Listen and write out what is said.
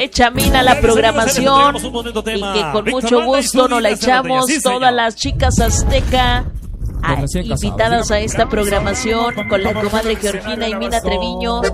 Echa Mina la programación y que con mucho gusto nos la echamos todas las chicas azteca invitadas a esta programación con la comadre Georgina y Mina Treviño.